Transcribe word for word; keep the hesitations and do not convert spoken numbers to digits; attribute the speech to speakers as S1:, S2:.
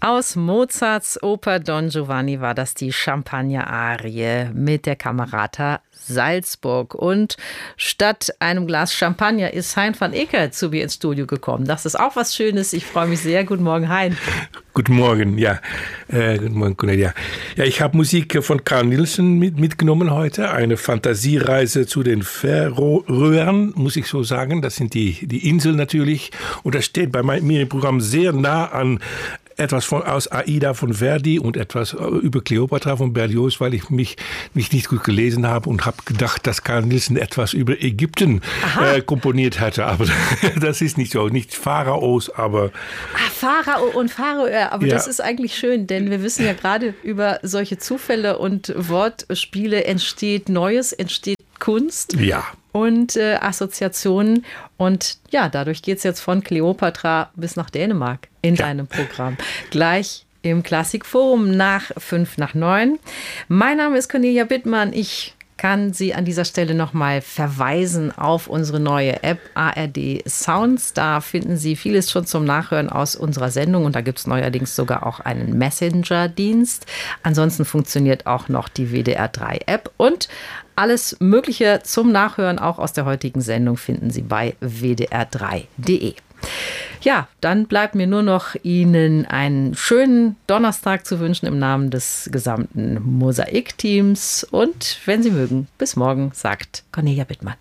S1: Aus Mozarts Oper Don Giovanni war das die Champagner-Arie mit der Camerata Salzburg. Und statt einem Glas Champagner ist Hein van Ecker zu mir ins Studio gekommen. Das ist auch was Schönes. Ich freue mich sehr. Guten Morgen, Hein.
S2: Guten Morgen, ja. Äh, guten Morgen, Cornelia. Ja, ich habe Musik von Carl Nielsen mit, mitgenommen heute. Eine Fantasiereise zu den Färöern, muss ich so sagen. Das sind die, die Inseln natürlich. Und das steht bei mir im Programm sehr nah an etwas von, aus Aida von Verdi und etwas über Kleopatra von Berlioz, weil ich mich, mich nicht gut gelesen habe und habe gedacht, dass Carl Nielsen etwas über Ägypten äh, komponiert hatte. Aber das ist nicht so. Nicht Pharaos, aber...
S1: Ah, Pharao und Pharao, aber ja. Das ist eigentlich schön, denn wir wissen ja gerade, über solche Zufälle und Wortspiele entsteht Neues, entsteht Kunst.
S2: Ja.
S1: Und äh, Assoziationen. Und ja, dadurch geht es jetzt von Kleopatra bis nach Dänemark in ja. deinem Programm. Gleich im Klassikforum nach fünf nach neun. Mein Name ist Cornelia Bittmann. Ich kann Sie an dieser Stelle nochmal verweisen auf unsere neue App A R D Sounds. Da finden Sie vieles schon zum Nachhören aus unserer Sendung und da gibt es neuerdings sogar auch einen Messenger-Dienst. Ansonsten funktioniert auch noch die W D R drei App und alles Mögliche zum Nachhören auch aus der heutigen Sendung finden Sie bei w d r drei punkt d e. Ja, dann bleibt mir nur noch Ihnen einen schönen Donnerstag zu wünschen im Namen des gesamten Mosaik-Teams. Und wenn Sie mögen, bis morgen, sagt Cornelia Bittmann.